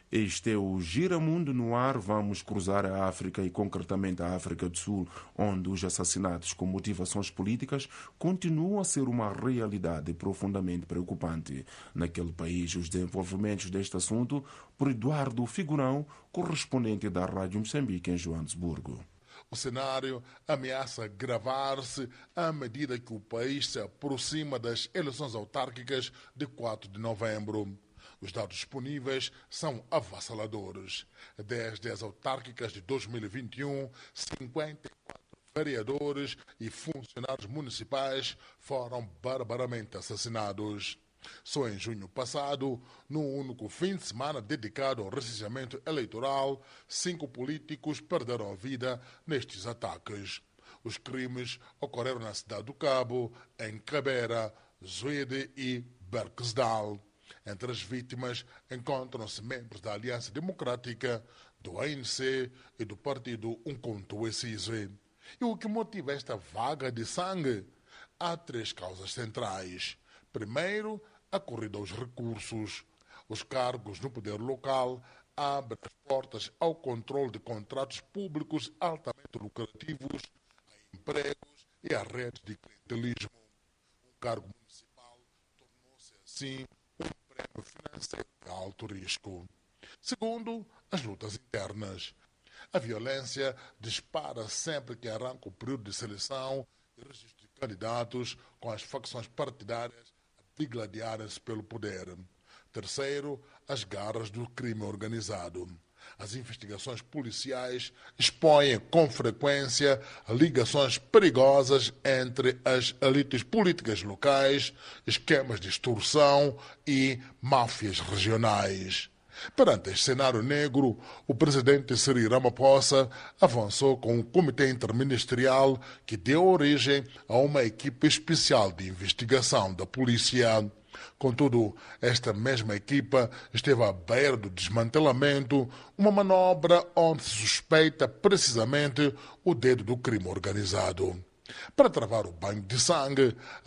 Este é o Giramundo no ar. Vamos cruzar a África e concretamente a África do Sul, onde os assassinatos com motivações políticas continuam a ser uma realidade profundamente preocupante. Naquele país, os desenvolvimentos deste assunto por Eduardo Figurão, correspondente da Rádio Moçambique em Joanesburgo. O cenário ameaça agravar-se à medida que o país se aproxima das eleições autárquicas de 4 de novembro. Os dados disponíveis são avassaladores. Desde as autárquicas de 2021, 54 vereadores e funcionários municipais foram barbaramente assassinados. Só em junho passado, num único fim de semana dedicado ao recenseamento eleitoral, 5 políticos perderam a vida nestes ataques. Os crimes ocorreram na cidade do Cabo, em Cabera, Zuide e Berksdal. Entre as vítimas encontram-se membros da Aliança Democrática, do ANC e do partido Umkhonto weSizwe. E o que motiva esta vaga de sangue? Há 3 causas centrais. Primeiro, a corrida aos recursos. Os cargos no poder local abrem as portas ao controle de contratos públicos altamente lucrativos, a empregos e a redes de clientelismo. O cargo municipal tornou-se assim um prémio financeiro de alto risco. Segundo, as lutas internas. A violência dispara sempre que arranca o período de seleção e registro de candidatos, com as facções partidárias digladiarem-se pelo poder. Terceiro, as garras do crime organizado. As investigações policiais expõem com frequência ligações perigosas entre as elites políticas locais, esquemas de extorsão e máfias regionais. Perante este cenário negro, o presidente Cyril Ramaphosa avançou com um comitê interministerial que deu origem a uma equipe especial de investigação da polícia. Contudo, esta mesma equipa esteve à beira do desmantelamento, uma manobra onde se suspeita precisamente o dedo do crime organizado. Para travar o banho de sangue,